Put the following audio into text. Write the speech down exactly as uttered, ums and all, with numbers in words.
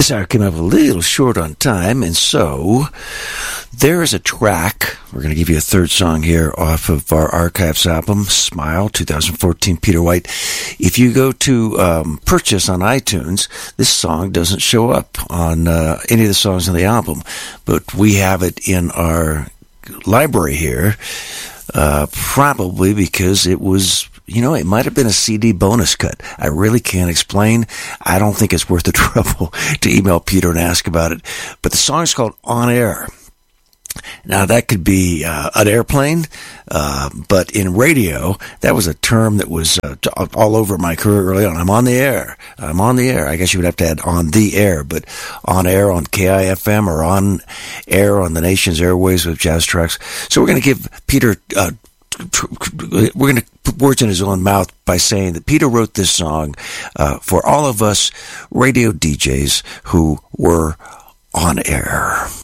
this hour came up a little short on time, and so there is a track. We're going to give you a third song here off of our Archives album, Smile, twenty fourteen, Peter White. If you go to um, purchase on iTunes, this song doesn't show up on uh, any of the songs on the album, but we have it in our library here, uh, probably because it was... You know, it might have been a C D bonus cut. I really can't explain. I don't think it's worth the trouble to email Peter and ask about it. But the song is called On Air. Now, that could be uh, an airplane, uh, but in radio, that was a term that was uh, all over my career early on. I'm on the air. I'm on the air. I guess you would have to add on the air, but on air on K I F M or on air on the nation's airways with Jazz Tracks. So we're going to give Peter... Uh, We're going to put words in his own mouth by saying that Peter wrote this song uh, for all of us radio D Js who were on air.